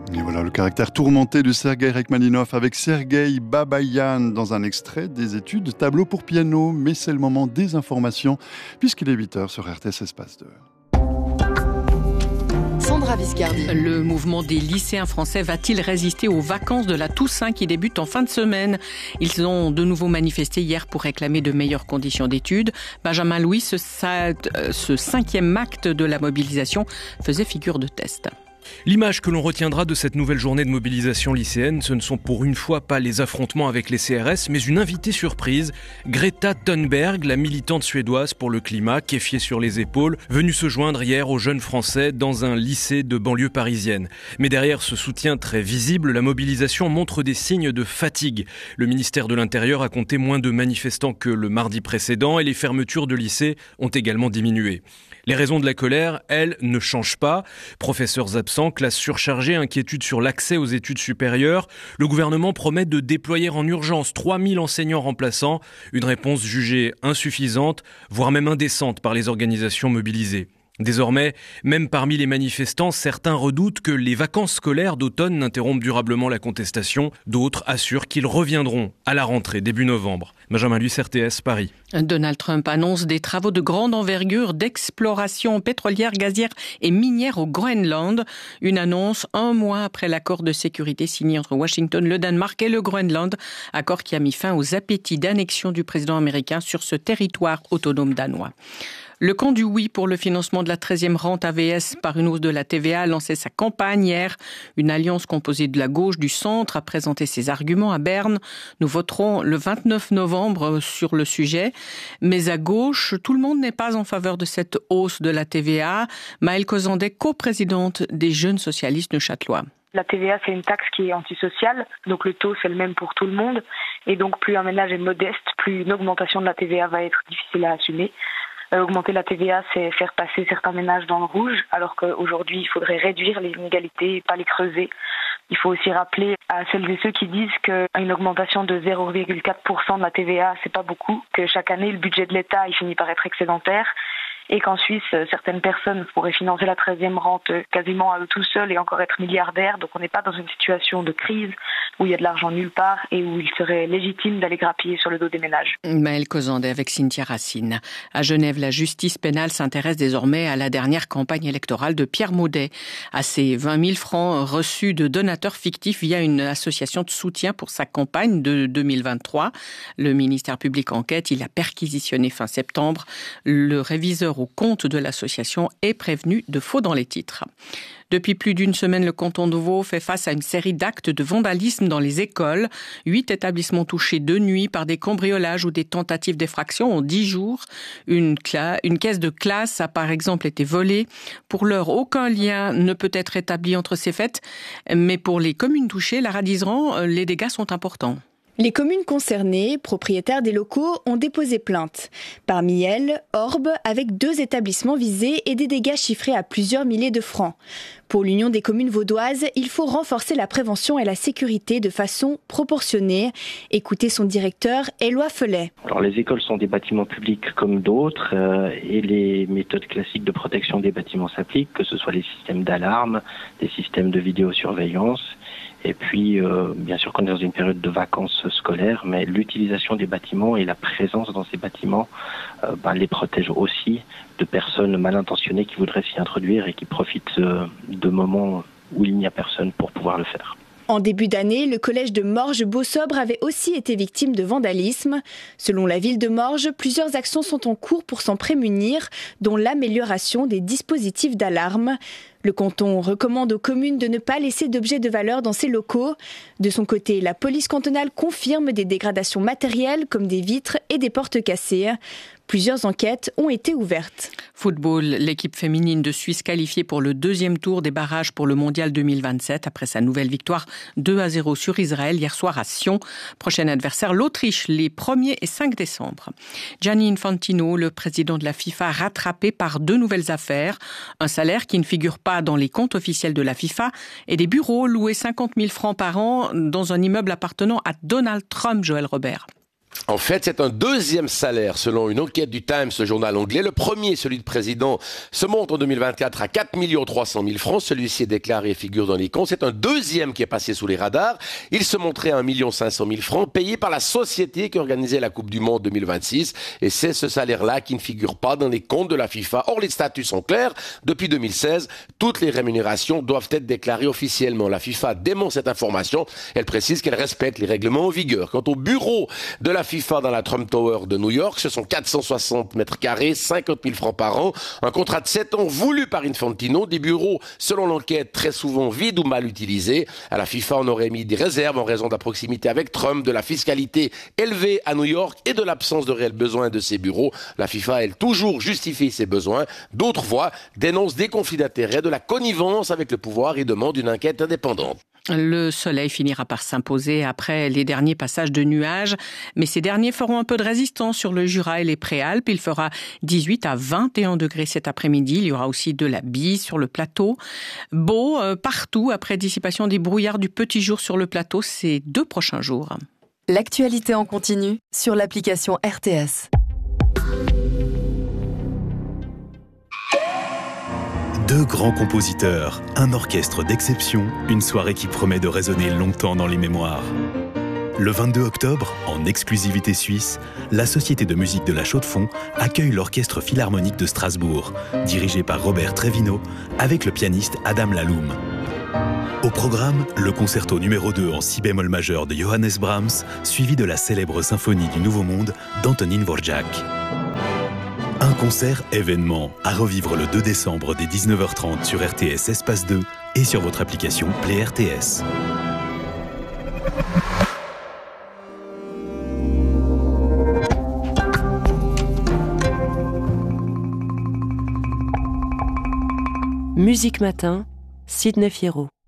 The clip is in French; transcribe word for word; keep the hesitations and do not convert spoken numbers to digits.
Et voilà le caractère tourmenté de Sergueï Rachmaninov avec Sergueï Babayan dans un extrait des études tableau pour piano. Mais c'est le moment des informations puisqu'il est huit heures sur R T S Espace deux. Sandra Viscardi. Le mouvement des lycéens français va-t-il résister aux vacances de la Toussaint qui débutent en fin de semaine ? Ils ont de nouveau manifesté hier pour réclamer de meilleures conditions d'études. Benjamin Louis, ce, ce cinquième acte de la mobilisation faisait figure de test. L'image que l'on retiendra de cette nouvelle journée de mobilisation lycéenne, ce ne sont pour une fois pas les affrontements avec les C R S, mais une invitée surprise, Greta Thunberg, la militante suédoise pour le climat, kéfiée sur les épaules, venue se joindre hier aux jeunes Français dans un lycée de banlieue parisienne. Mais derrière ce soutien très visible, la mobilisation montre des signes de fatigue. Le ministère de l'Intérieur a compté moins de manifestants que le mardi précédent et les fermetures de lycées ont également diminué. Les raisons de la colère, elles, ne changent pas. Professeurs absents, classes surchargées, inquiétude sur l'accès aux études supérieures. Le gouvernement promet de déployer en urgence trois mille enseignants remplaçants. Une réponse jugée insuffisante, voire même indécente par les organisations mobilisées. Désormais, même parmi les manifestants, certains redoutent que les vacances scolaires d'automne n'interrompent durablement la contestation. D'autres assurent qu'ils reviendront à la rentrée début novembre. Benjamin Luce, R T S, Paris. Donald Trump annonce des travaux de grande envergure d'exploration pétrolière, gazière et minière au Groenland. Une annonce un mois après l'accord de sécurité signé entre Washington, le Danemark et le Groenland. Accord qui a mis fin aux appétits d'annexion du président américain sur ce territoire autonome danois. Le camp du oui pour le financement de la treizième rente A V S par une hausse de la T V A a lancé sa campagne hier. Une alliance composée de la gauche, du centre a présenté ses arguments à Berne. Nous voterons le vingt-neuf novembre sur le sujet. Mais à gauche, tout le monde n'est pas en faveur de cette hausse de la T V A. Maëlle Cozandet, coprésidente des Jeunes socialistes neuchâtelois. La T V A, c'est une taxe qui est antisociale, donc le taux, c'est le même pour tout le monde. Et donc, plus un ménage est modeste, plus une augmentation de la T V A va être difficile à assumer. Euh, augmenter la T V A, c'est faire passer certains ménages dans le rouge, alors qu'aujourd'hui, il faudrait réduire les inégalités et pas les creuser. Il faut aussi rappeler à celles et ceux qui disent qu'une augmentation de zéro virgule quatre pour cent de la T V A, c'est pas beaucoup, que chaque année, le budget de l'État, il finit par être excédentaire. Et qu'en Suisse, certaines personnes pourraient financer la treizième rente quasiment à eux tout seuls et encore être milliardaires. Donc on n'est pas dans une situation de crise où il y a de l'argent nulle part et où il serait légitime d'aller grappiller sur le dos des ménages. Maëlle Cozandet avec Cynthia Racine. À Genève, la justice pénale s'intéresse désormais à la dernière campagne électorale de Pierre Maudet. À ses vingt mille francs reçus de donateurs fictifs via une association de soutien pour sa campagne de deux mille vingt-trois. Le ministère public enquête, il a perquisitionné fin septembre. Le réviseur au compte de l'association est prévenu de faux dans les titres. Depuis plus d'une semaine, le canton de Vaud fait face à une série d'actes de vandalisme dans les écoles. Huit établissements touchés de nuit par des cambriolages ou des tentatives d'effraction en dix jours. Une, cla- une caisse de classe a par exemple été volée. Pour l'heure, aucun lien ne peut être établi entre ces faits. Mais pour les communes touchées, la Radiseran, les dégâts sont importants. Les communes concernées, propriétaires des locaux, ont déposé plainte. Parmi elles, Orbe, avec deux établissements visés et des dégâts chiffrés à plusieurs milliers de francs. Pour l'Union des communes vaudoises, il faut renforcer la prévention et la sécurité de façon proportionnée. Écoutez son directeur, Éloi Felet. Alors, les écoles sont des bâtiments publics comme d'autres euh, et les méthodes classiques de protection des bâtiments s'appliquent, que ce soit les systèmes d'alarme, des systèmes de vidéosurveillance. Et puis, euh, bien sûr qu'on est dans une période de vacances scolaires, mais l'utilisation des bâtiments et la présence dans ces bâtiments euh, bah, les protège aussi de personnes mal intentionnées qui voudraient s'y introduire et qui profitent euh, de moments où il n'y a personne pour pouvoir le faire. En début d'année, le collège de Morges-Beausobre avait aussi été victime de vandalisme. Selon la ville de Morges, plusieurs actions sont en cours pour s'en prémunir, dont l'amélioration des dispositifs d'alarme. Le canton recommande aux communes de ne pas laisser d'objets de valeur dans ces locaux. De son côté, la police cantonale confirme des dégradations matérielles comme des vitres et des portes cassées. Plusieurs enquêtes ont été ouvertes. Football, l'équipe féminine de Suisse qualifiée pour le deuxième tour des barrages pour le Mondial deux mille vingt-sept après sa nouvelle victoire deux à zéro sur Israël hier soir à Sion. Prochain adversaire, l'Autriche, les premier et cinq décembre. Gianni Infantino, le président de la FIFA, rattrapé par deux nouvelles affaires. Un salaire qui ne figure pas dans les comptes officiels de la FIFA et des bureaux loués cinquante mille francs par an dans un immeuble appartenant à Donald Trump, Joël Robert. En fait, c'est un deuxième salaire selon une enquête du Times, le journal anglais. Le premier, celui de président, se monte en deux mille vingt-quatre à quatre millions trois cent mille francs. Celui-ci est déclaré et figure dans les comptes. C'est un deuxième qui est passé sous les radars. Il se montrait à un million cinq cent mille francs, payé par la société qui organisait la Coupe du Monde deux mille vingt-six. Et c'est ce salaire-là qui ne figure pas dans les comptes de la FIFA. Or, les statuts sont clairs. Depuis deux mille seize, toutes les rémunérations doivent être déclarées officiellement. La FIFA dément cette information. Elle précise qu'elle respecte les règlements en vigueur. Quant au bureau de la FIFA dans la Trump Tower de New York, ce sont quatre cent soixante mètres carrés, cinquante mille francs par an, un contrat de sept ans voulu par Infantino, des bureaux, selon l'enquête, très souvent vides ou mal utilisés. À la FIFA, on aurait mis des réserves en raison de la proximité avec Trump, de la fiscalité élevée à New York et de l'absence de réels besoins de ces bureaux. La FIFA, elle, toujours justifie ses besoins. D'autres voix dénoncent des conflits d'intérêts, de la connivence avec le pouvoir et demandent une enquête indépendante. Le soleil finira par s'imposer après les derniers passages de nuages, mais ces derniers feront un peu de résistance sur le Jura et les Préalpes. Il fera dix-huit à vingt et un degrés cet après-midi. Il y aura aussi de la bise sur le plateau. Beau euh, partout après dissipation des brouillards du petit jour sur le plateau ces deux prochains jours. L'actualité en continu sur l'application R T S. Deux grands compositeurs, un orchestre d'exception, une soirée qui promet de résonner longtemps dans les mémoires. Le vingt-deux octobre, en exclusivité suisse, la Société de musique de la Chaux-de-Fonds accueille l'Orchestre Philharmonique de Strasbourg, dirigé par Robert Trevino, avec le pianiste Adam Laloum. Au programme, le concerto numéro deux en si bémol majeur de Johannes Brahms, suivi de la célèbre symphonie du Nouveau Monde d'Antonín Dvořák. Un concert événement à revivre le deux décembre dès dix-neuf heures trente sur R T S Espace deux et sur votre application Play R T S. Musique Matin, Sidney Fierro.